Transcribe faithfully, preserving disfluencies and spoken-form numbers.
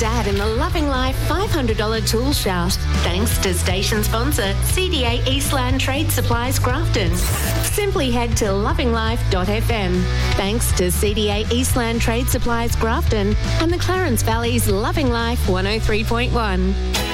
Dad in the Loving Life five hundred dollars tool shout. Thanks to station sponsor C D A Eastland Trade Supplies Grafton. Simply head to loving life dot f m. Thanks to C D A Eastland Trade Supplies Grafton and the Clarence Valley's Loving Life one oh three point one.